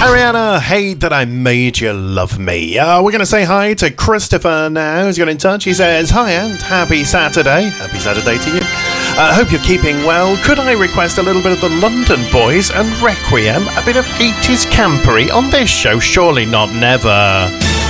Ariana, Hate That I Made You Love Me. We're going to say hi to Christopher now, who's got in touch. He says, hi and happy Saturday. Happy Saturday to you. Hope you're keeping well. Could I request a little bit of the London Boys and Requiem, a bit of 80s campery on this show? Surely not, never.